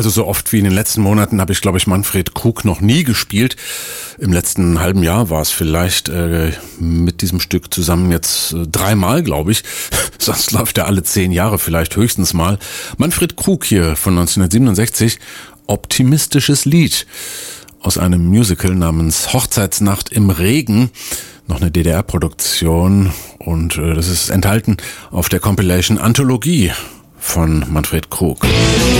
Also so oft wie in den letzten Monaten habe ich, glaube ich, Manfred Krug noch nie gespielt. Im letzten halben Jahr war es vielleicht mit diesem Stück zusammen jetzt 3-mal, glaube ich. Sonst läuft er alle 10 Jahre vielleicht höchstens mal. Manfred Krug hier von 1967, Optimistisches Lied aus einem Musical namens Hochzeitsnacht im Regen. Noch eine DDR-Produktion und das ist enthalten auf der Compilation Anthologie von Manfred Krug.